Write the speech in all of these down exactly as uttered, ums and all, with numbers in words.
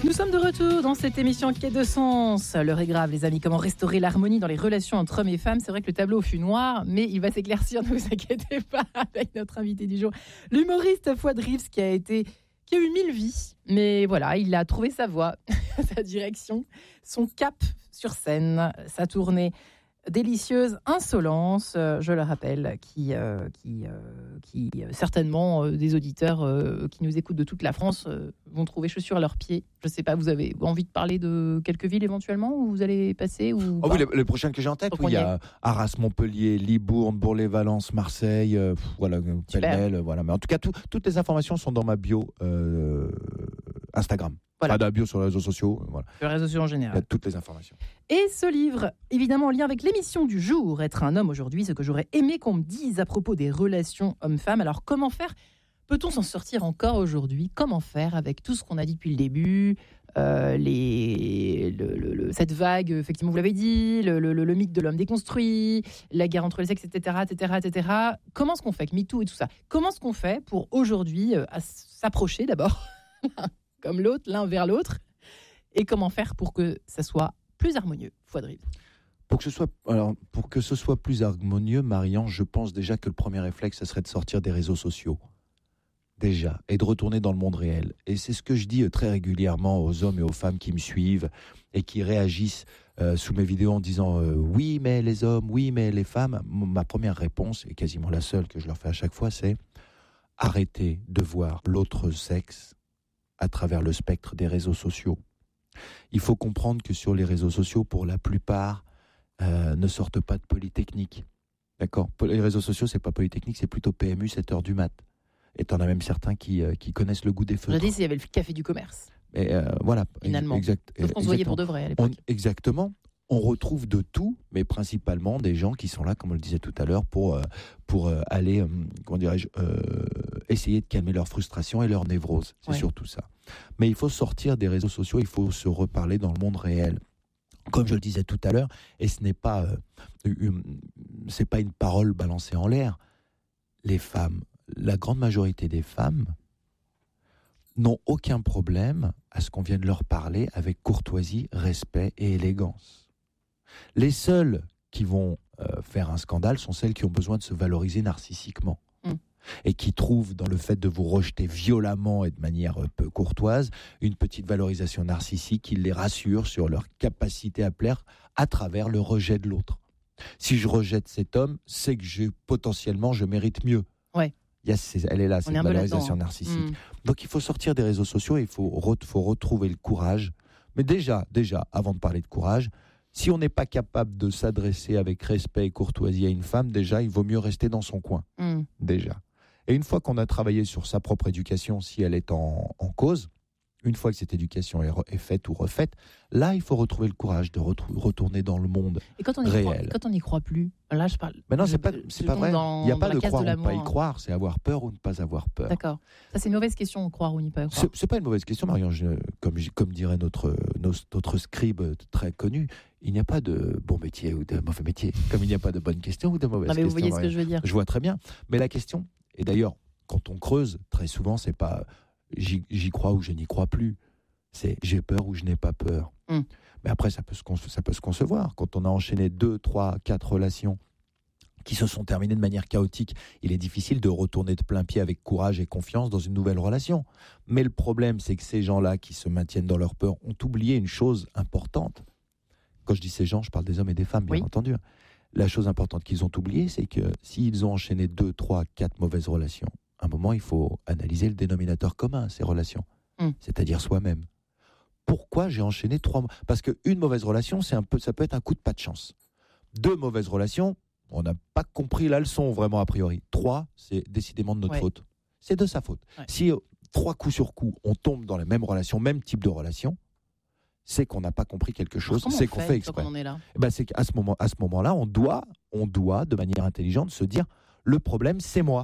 Nous sommes de retour dans cette émission Quai de sens. L'heure est grave, les amis. Comment restaurer l'harmonie dans les relations entre hommes et femmes? C'est vrai que le tableau fut noir, mais il va s'éclaircir, ne vous inquiétez pas, avec notre invité du jour, l'humoriste Fouad Rives, qui a été, qui a eu mille vies. Mais voilà, il a trouvé sa voie, sa direction, son cap sur scène, sa tournée délicieuse Insolence, euh, je le rappelle, qui, euh, qui, euh, qui euh, certainement euh, des auditeurs euh, qui nous écoutent de toute la France euh, vont trouver chaussures à leurs pieds. Je ne sais pas, vous avez envie de parler de quelques villes éventuellement où vous allez passer ou oh oui, les, les prochaines que j'ai en tête, oui, il y a Arras, Montpellier, Libourne, Bourg-les-Valence, Marseille, euh, pff, voilà, pêle-mêle, voilà. Mais en tout cas, tout, toutes les informations sont dans ma bio euh, Instagram. Voilà. Pas de bio sur les réseaux sociaux. Voilà. Sur les réseaux sociaux en général. Il y a toutes les informations. Et ce livre, évidemment en lien avec l'émission du jour, Être un homme aujourd'hui, ce que j'aurais aimé qu'on me dise à propos des relations hommes-femmes. Alors comment faire? Peut-on s'en sortir encore aujourd'hui? Comment faire avec tout ce qu'on a dit depuis le début, euh, les, le, le, le, cette vague, effectivement, vous l'avez dit, le, le, le mythe de l'homme déconstruit, la guerre entre les sexes, et cetera, et cetera, et cetera. Comment est-ce qu'on fait avec MeToo et tout ça? Comment est-ce qu'on fait pour aujourd'hui euh, à s'approcher d'abord comme l'autre, l'un vers l'autre, et comment faire pour que ça soit plus harmonieux, Fouad Rives? Pour que ce soit, alors, pour que ce soit plus harmonieux, Marianne, je pense déjà que le premier réflexe, ça serait de sortir des réseaux sociaux, déjà, et de retourner dans le monde réel. Et c'est ce que je dis très régulièrement aux hommes et aux femmes qui me suivent et qui réagissent euh, sous mes vidéos en disant euh, « oui, mais les hommes, oui, mais les femmes ». Ma première réponse, et quasiment la seule que je leur fais à chaque fois, c'est « arrêtez de voir l'autre sexe à travers le spectre des réseaux sociaux ». Il faut comprendre que sur les réseaux sociaux, pour la plupart, euh, ne sortent pas de Polytechnique. D'accord ? Les réseaux sociaux, c'est pas Polytechnique, c'est plutôt P M U, sept heures du mat. Et t'en as même certains qui, euh, qui connaissent le goût des feutres. Je dis, il y avait le café du commerce. Et euh, voilà. Finalement. Exact, Sauf qu'on se voyait pour de vrai à l'époque. On, exactement. On retrouve de tout, mais principalement des gens qui sont là, comme on le disait tout à l'heure, pour, euh, pour euh, aller, euh, comment dirais-je, euh, essayer de calmer leur frustration et leur névrose. C'est ouais. surtout ça. Mais il faut sortir des réseaux sociaux, il faut se reparler dans le monde réel. Comme je le disais tout à l'heure, et ce n'est pas, euh, une, c'est pas une parole balancée en l'air. Les femmes, la grande majorité des femmes n'ont aucun problème à ce qu'on vienne leur parler avec courtoisie, respect et élégance. Les seules qui vont euh, faire un scandale sont celles qui ont besoin de se valoriser narcissiquement mmh. et qui trouvent dans le fait de vous rejeter violemment et de manière peu courtoise une petite valorisation narcissique qui les rassure sur leur capacité à plaire à travers le rejet de l'autre. Si je rejette cet homme, c'est que je, potentiellement je mérite mieux. Ouais. Il y a, elle est là, cette valorisation narcissique. Mmh. Donc il faut sortir des réseaux sociaux et il faut, re, faut retrouver le courage. Mais déjà, déjà, avant de parler de courage, si on n'est pas capable de s'adresser avec respect et courtoisie à une femme, déjà, il vaut mieux rester dans son coin. Mmh. Déjà. Et une fois qu'on a travaillé sur sa propre éducation, si elle est en, en cause, une fois que cette éducation est, re, est faite ou refaite, là, il faut retrouver le courage de retrou- retourner dans le monde et quand on y réel. Croit, quand on n'y croit plus, là, je parle... Mais non, je, c'est pas, c'est pas vrai. Dans, il n'y a pas de croire de ou ne pas y croire, c'est avoir peur ou ne pas avoir peur. D'accord. Ça, c'est une mauvaise question, croire ou n'y pas croire. C'est, c'est pas une mauvaise question, Marion. Je, comme, comme dirait notre, notre, notre scribe très connu, il n'y a pas de bon métier ou de mauvais métier. Comme il n'y a pas de bonne question ou de mauvaise question. Non, mais vous voyez Marion. Ce que je veux dire. Je vois très bien. Mais la question, et d'ailleurs, quand on creuse, très souvent, c'est pas j'y, j'y crois ou je n'y crois plus. C'est j'ai peur ou je n'ai pas peur. Mm. Mais après, ça peut, se, ça peut se concevoir. Quand on a enchaîné deux, trois, quatre relations qui se sont terminées de manière chaotique, il est difficile de retourner de plein pied avec courage et confiance dans une nouvelle relation. Mais le problème, c'est que ces gens-là qui se maintiennent dans leur peur ont oublié une chose importante. Quand je dis ces gens, je parle des hommes et des femmes, bien oui. entendu. La chose importante qu'ils ont oubliée, c'est que s'ils ont enchaîné deux, trois, quatre mauvaises relations, à un moment, il faut analyser le dénominateur commun à ces relations, mm. c'est-à-dire soi-même. Pourquoi j'ai enchaîné trois... Parce qu'une mauvaise relation, c'est un peu, ça peut être un coup de pas de chance. Deux mauvaises relations, on n'a pas compris la leçon vraiment a priori. Trois, c'est décidément de notre ouais. faute. C'est de sa faute. Ouais. Si euh, trois coups sur coup, on tombe dans la même relation, même type de relation, c'est qu'on n'a pas compris quelque chose, c'est qu'on fait, fait exprès. On est là et ben c'est qu'à ce moment, à ce moment-là, on doit, on doit, de manière intelligente, se dire le problème, c'est moi.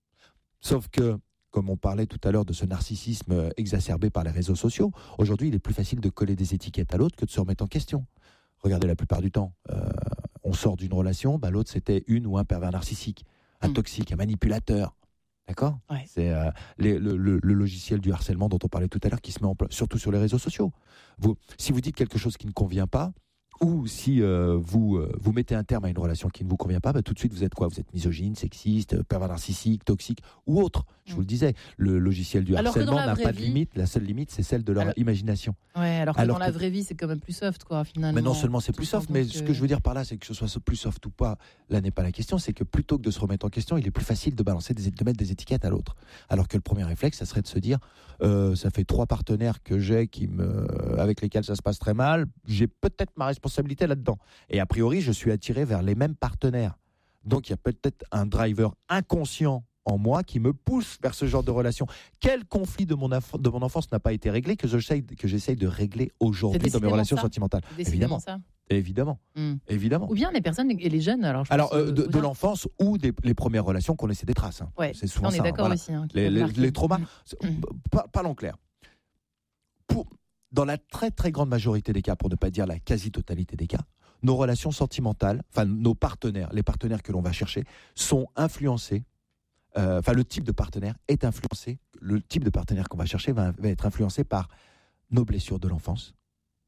Sauf que comme on parlait tout à l'heure de ce narcissisme exacerbé par les réseaux sociaux, aujourd'hui, il est plus facile de coller des étiquettes à l'autre que de se remettre en question. Regardez, la plupart du temps, euh, on sort d'une relation, bah, l'autre, c'était une ou un pervers narcissique, un mmh. toxique, un manipulateur. D'accord ? Ouais. C'est euh, les, le, le, le logiciel du harcèlement dont on parlait tout à l'heure qui se met en place, surtout sur les réseaux sociaux. Vous, si vous dites quelque chose qui ne convient pas, ou si euh, vous, euh, vous mettez un terme à une relation qui ne vous convient pas, bah, tout de suite vous êtes quoi ? Vous êtes misogyne, sexiste, pervers narcissique, toxique ou autre. Je mmh. vous le disais, le logiciel du alors harcèlement n'a pas de vie... limite. La seule limite, c'est celle de leur alors... imagination. Ouais, alors que alors dans que... la vraie vie, c'est quand même plus soft, quoi, finalement. Mais non seulement c'est plus soft, mais que... ce que je veux dire par là, c'est que ce soit plus soft ou pas, là n'est pas la question. C'est que plutôt que de se remettre en question, il est plus facile de balancer, des, de mettre des étiquettes à l'autre. Alors que le premier réflexe, ça serait de se dire, euh, ça fait trois partenaires que j'ai qui me, avec lesquels ça se passe très mal. J'ai peut-être ma responsabilité là-dedans. Et a priori, je suis attiré vers les mêmes partenaires. Donc, il y a peut-être un driver inconscient en moi qui me pousse vers ce genre de relation. Quel conflit de mon, aff- de mon enfance n'a pas été réglé que j'essaye, que j'essaye de régler aujourd'hui dans mes relations ça. sentimentales ? Évidemment. Ça. Évidemment. Mm. Évidemment. Ou bien les personnes et les jeunes. Alors, je alors pense, euh, de, euh, de l'enfance ou des, les premières relations qu'on laissait des traces. Hein. Ouais. C'est souvent on est ça. d'accord Voilà. aussi. Hein, les, les, les traumas. Mm. Pas, pas l'enclair. Pour, dans la très très grande majorité des cas, pour ne pas dire la quasi-totalité des cas, nos relations sentimentales, enfin nos partenaires, les partenaires que l'on va chercher, sont influencés. Euh, enfin, le type de partenaire est influencé. Le type de partenaire qu'on va chercher va, va être influencé par nos blessures de l'enfance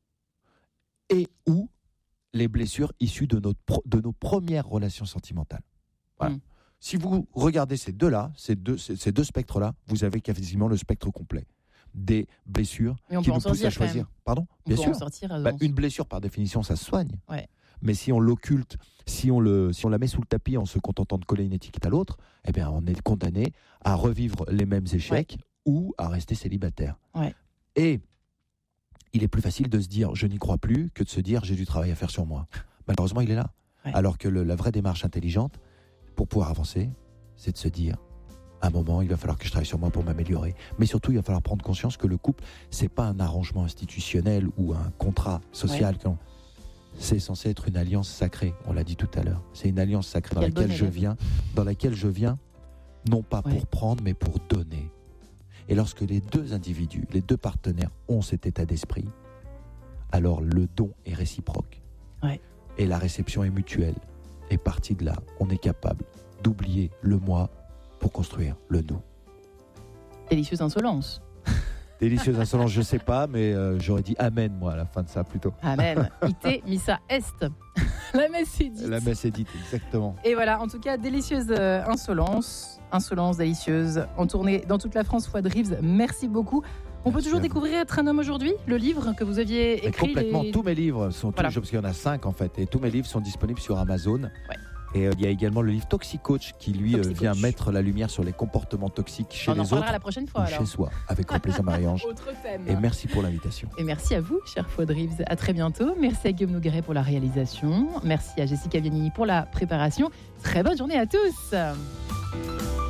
et ou les blessures issues de, notre pro, de nos premières relations sentimentales. Voilà. Mmh. Si vous regardez ces deux-là, ces deux, ces, ces deux spectres-là, vous avez quasiment le spectre complet des blessures qui nous poussent à choisir. Pardon ? On Bien peut sûr. En sortir, bah, une blessure, par définition, ça se soigne. Ouais. Mais si on l'occulte, si on, le, si on la met sous le tapis en se contentant de coller une étiquette à l'autre, eh bien, on est condamné à revivre les mêmes échecs ouais. ou à rester célibataire. Ouais. Et il est plus facile de se dire « je n'y crois plus » que de se dire « j'ai du travail à faire sur moi ». Malheureusement, il est là. Ouais. Alors que le, la vraie démarche intelligente, pour pouvoir avancer, c'est de se dire « à un moment, il va falloir que je travaille sur moi pour m'améliorer ». Mais surtout, il va falloir prendre conscience que le couple, ce n'est pas un arrangement institutionnel ou un contrat social. Ouais. C'est censé être une alliance sacrée, on l'a dit tout à l'heure. C'est une alliance sacrée dans laquelle je viens, dans laquelle je viens, non pas ouais. pour prendre, mais pour donner. Et lorsque les deux individus, les deux partenaires ont cet état d'esprit, alors le don est réciproque. Ouais. Et la réception est mutuelle. Et parti de là, on est capable d'oublier le moi pour construire le nous. Délicieuse insolence. Délicieuse insolence, je sais pas, mais euh, j'aurais dit amen, moi, à la fin de ça, plutôt. Amen. Ite missa est. La messe est dite. La messe est dite, exactement. Et voilà, en tout cas, délicieuse euh, insolence. Insolence, délicieuse. En tournée dans toute la France, Fouad Reeves, merci beaucoup. On Merci peut toujours découvrir Être un homme aujourd'hui, le livre que vous aviez écrit. Et complètement, les... tous mes livres sont voilà. toujours, parce qu'il y en a cinq en fait, et tous mes livres sont disponibles sur Amazon. Ouais. Et euh, il y a également le livre Toxicoach qui lui euh, vient mettre la lumière sur les comportements toxiques chez on les autres. On en parlera la prochaine fois ou alors. Chez soi, avec grand plaisir Marie-Ange. Autre thème. Et merci pour l'invitation. Et merci à vous, cher Fouad Reeves. À très bientôt. Merci à Guillaume Nogueret pour la réalisation. Merci à Jessica Viannini pour la préparation. Très bonne journée à tous.